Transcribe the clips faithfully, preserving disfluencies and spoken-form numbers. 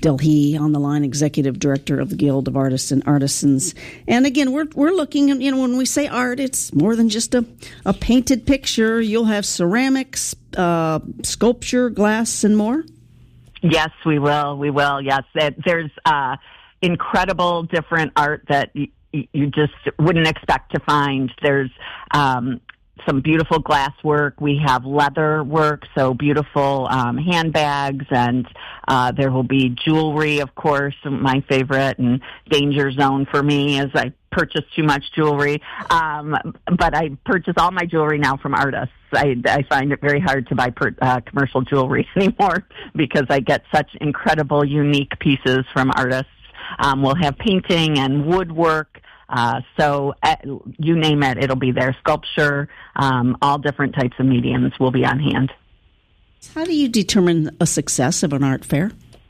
Bill He on the line, Executive Director of the Guild of Artists and Artisans. And again, we're we're looking, you know, when we say art, it's more than just a, a painted picture. You'll have ceramics, uh, sculpture, glass, and more? Yes, we will. We will, yes. There's uh, incredible different art that y- you just wouldn't expect to find. There's um, some beautiful glass work. We have leather work, so beautiful um, handbags, and uh, there will be jewelry, of course, my favorite and danger zone for me as I purchase too much jewelry. Um, but I purchase all my jewelry now from artists. I, I find it very hard to buy per, uh, commercial jewelry anymore because I get such incredible, unique pieces from artists. Um, we'll have painting and woodwork. Uh, so uh, you name it, it'll be there. Sculpture, um, all different types of mediums will be on hand. How do you determine a success of an art fair?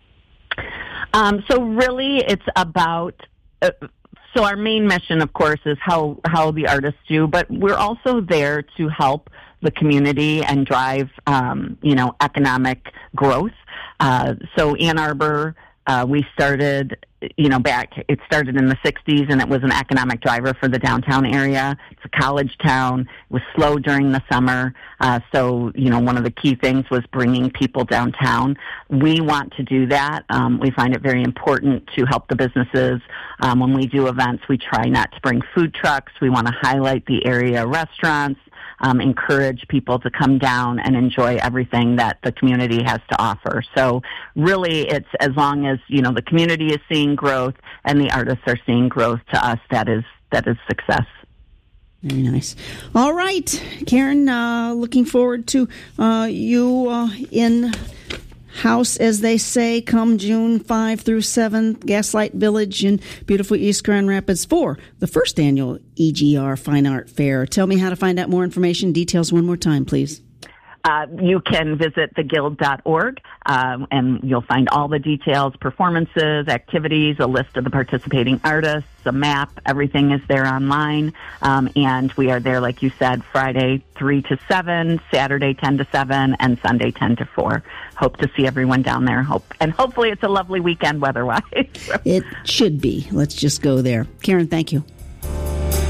Um, so really it's about, uh, so our main mission, of course, is how, how the artists do, but we're also there to help the community and drive, um, you know, economic growth. Uh, so Ann Arbor, Uh, we started, you know, back, it started in the sixties, and it was an economic driver for the downtown area. It's a college town. It was slow during the summer. Uh, so, you know, one of the key things was bringing people downtown. We want to do that. Um, we find it very important to help the businesses. Um, when we do events, we try not to bring food trucks. We want to highlight the area restaurants. Um, encourage people to come down and enjoy everything that the community has to offer. So really, it's as long as, you know, the community is seeing growth and the artists are seeing growth, to us, that is that is success. Very nice. All right, Karen, uh, looking forward to uh, you uh, in house, as they say, come June fifth through seventh, Gaslight Village in beautiful East Grand Rapids for the first annual E G R Fine Art Fair. Tell me how to find out more information. Details one more time, please. Uh, you can visit the guild dot org, um, and you'll find all the details, performances, activities, a list of the participating artists, a map. Everything is there online. Um, and we are there, like you said, Friday three to seven, Saturday ten to seven, and Sunday ten to four. Hope to see everyone down there. Hope, and hopefully it's a lovely weekend weather-wise. It should be. Let's just go there. Karen, thank you.